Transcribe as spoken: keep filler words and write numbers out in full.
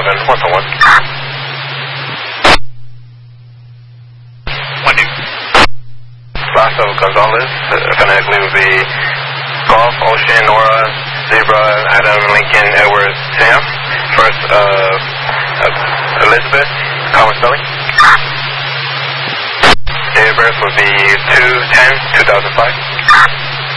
seven, one one. One two. Last of Gonzalez, uh, phonetically would be Golf, Ocean, Nora, Zebra, Adam, Lincoln, Edward, Sam. First, uh, uh Elizabeth, common spelling. Date of birth would be two ten two thousand five.